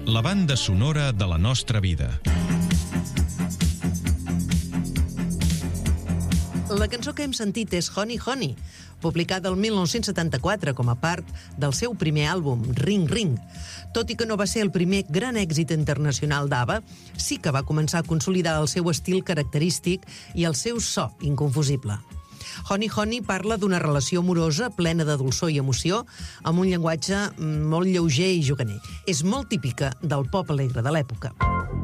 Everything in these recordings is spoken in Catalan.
la banda sonora de la nostra vida. La cançó que hem sentit és Honey Honey, publicada el 1974 com a part del seu primer àlbum, Ring Ring. Tot i que no va ser el primer gran èxit internacional d'ABBA, sí que va començar a consolidar el seu estil característic i el seu so inconfusible. Honey Honey parla d'una relació amorosa plena de dolçor i emoció, amb un llenguatge molt lleuger i juganer. És molt típica del pop alegre de l'època.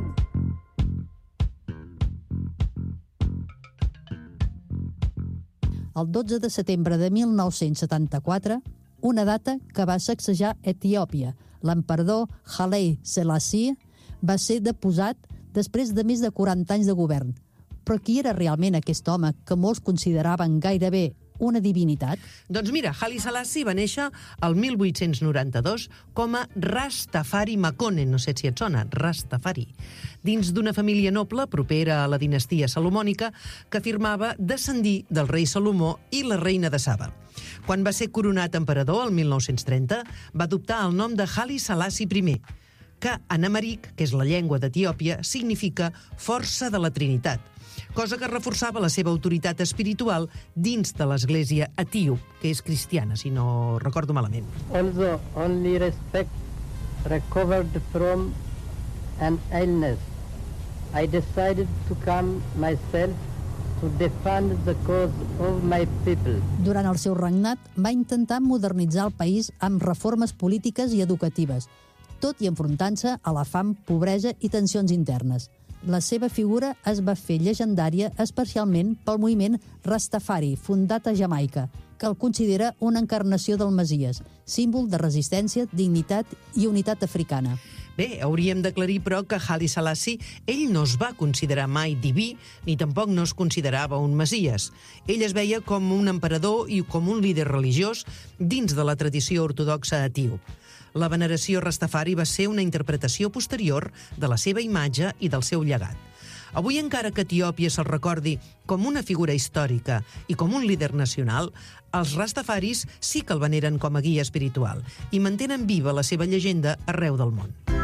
El 12 de setembre de 1974, una data que va sacsejar Etiòpia, l'emperador Haile Selassie va ser deposat després de més de 40 anys de govern. Però qui era realment aquest home que molts consideraven gairebé una divinitat? Doncs mira, Haile Selassie va néixer el 1892 com a Rastafari Makonnen, no sé si et sona, Rastafari, dins d'una família noble propera a la dinastia salomònica que afirmava descendir del rei Salomó i la reina de Saba. Quan va ser coronat emperador, el 1930, va adoptar el nom de Haile Selassie I, que en amharic, que és la llengua d'Etiòpia, significa força de la Trinitat, cosa que reforçava la seva autoritat espiritual dins de l'església etíop, que és cristiana, si no recordo malament. Also, only respect recovered from an illness. I decided to come myself to defend the cause of my people. Durant el seu regnat va intentar modernitzar el país amb reformes polítiques i educatives, tot i enfrontant-se a la fam, pobresa i tensions internes. La seva figura es va fer llegendària especialment pel moviment Rastafari, fundat a Jamaica, que el considera una encarnació del Messies, símbol de resistència, dignitat i unitat africana. Bé, hauríem d'aclarir, però, que Haile Selassie, ell no es va considerar mai diví, ni tampoc no es considerava un Messies. Ell es veia com un emperador i com un líder religiós dins de la tradició ortodoxa etíop. La veneració Rastafari va ser una interpretació posterior de la seva imatge i del seu llegat. Avui, encara que Etiòpia se'l recordi com una figura històrica i com un líder nacional, els Rastafaris sí que el veneren com a guia espiritual i mantenen viva la seva llegenda arreu del món.